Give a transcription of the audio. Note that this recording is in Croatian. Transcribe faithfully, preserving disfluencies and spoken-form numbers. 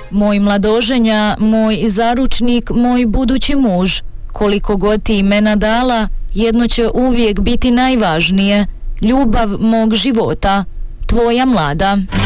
Moj mladoženja, moj zaručnik, moj budući muž. Koliko god ti imena dala, jedno će uvijek biti najvažnije. Ljubav mog života. Tvoja Mlada.